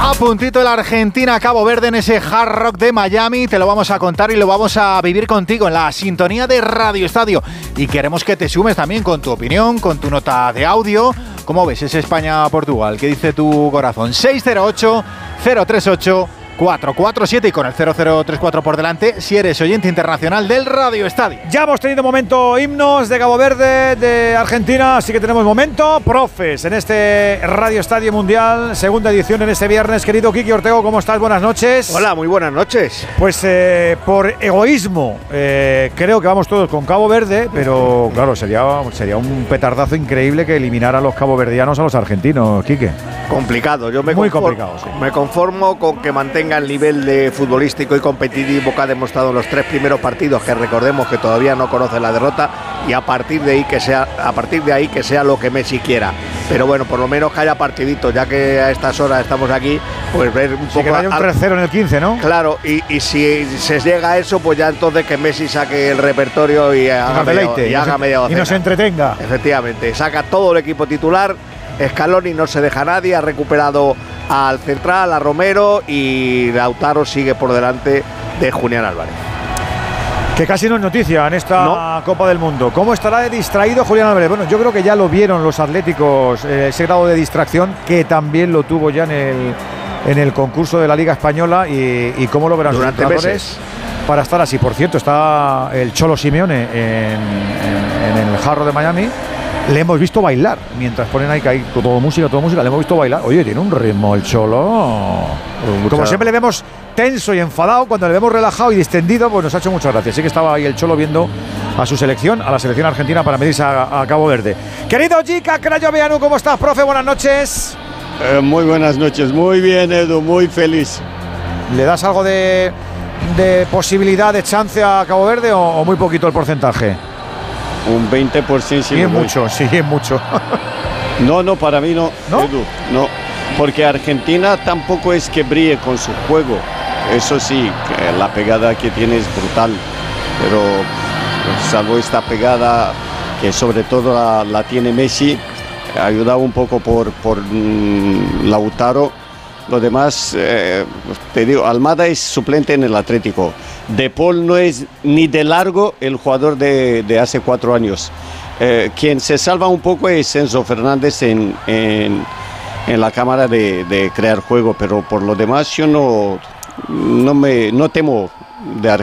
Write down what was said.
A puntito la Argentina, Cabo Verde en ese Hard Rock de Miami. Te lo vamos a contar y lo vamos a vivir contigo en la sintonía de Radio Estadio. Y queremos que te sumes también con tu opinión, con tu nota de audio. ¿Cómo ves ese España-Portugal? ¿Qué dice tu corazón? 608-038-447 y con el 0034 por delante si eres oyente internacional del Radio Estadio. Ya hemos tenido momento himnos de Cabo Verde, de Argentina, así que tenemos momento profes en este Radio Estadio Mundial, segunda edición en este viernes. Querido Quique Ortego, ¿cómo estás? Buenas noches. Hola, muy buenas noches. Pues por egoísmo creo que vamos todos con Cabo Verde, pero claro, sería un petardazo increíble que eliminara a los caboverdianos a los argentinos, Quique. Complicado, Muy complicado, sí. Me conformo con que mantenga el nivel de futbolístico y competitivo que ha demostrado en los 3 primeros partidos, que recordemos que todavía no conoce la derrota, y a partir de ahí que sea lo que Messi quiera. Pero bueno, por lo menos que haya partidito, ya que a estas horas estamos aquí, pues ver un poco. Que haya un 3-0 en el 15, ¿no? Claro, y si se llega a eso, pues ya entonces que Messi saque el repertorio y haga media docena. Y nos entretenga. Efectivamente, saca todo el equipo titular. Scaloni no se deja a nadie, ha recuperado al central, a Romero, y Lautaro sigue por delante de Julián Álvarez. Que casi no es noticia en esta Copa del Mundo. ¿Cómo estará de distraído Julián Álvarez? Bueno, yo creo que ya lo vieron los atléticos, ese grado de distracción que también lo tuvo ya en el concurso de la Liga Española, y cómo lo verán durante sus meses para estar así. Por cierto, está el Cholo Simeone en el Jarro de Miami. Le hemos visto bailar mientras ponen ahí todo música, le hemos visto bailar. Oye, tiene un ritmo el Cholo. Como siempre le vemos tenso y enfadado, cuando le vemos relajado y distendido, pues nos ha hecho muchas gracias. Sí que estaba ahí el Cholo viendo a su selección, a la selección argentina, para medirse a Cabo Verde. Querido Jica Crayoveanu, ¿cómo estás, profe? Buenas noches. Muy buenas noches, muy bien, Edu, muy feliz. ¿Le das algo de posibilidad, de chance a Cabo Verde o muy poquito el porcentaje? Un 20%. Sí, es mucho, sí, es mucho. No, para mí no, Edu, no. Porque Argentina tampoco es que brille con su juego. Eso sí, que la pegada que tiene es brutal. Pero salvo esta pegada, que sobre todo la tiene Messi, ayudado un poco por Lautaro. Lo demás, te digo, Almada es suplente en el Atlético. De Paul no es ni de largo el jugador de hace 4 años. Quien se salva un poco es Enzo Fernández en la cámara de crear juego, pero por lo demás yo no temo de Argentina.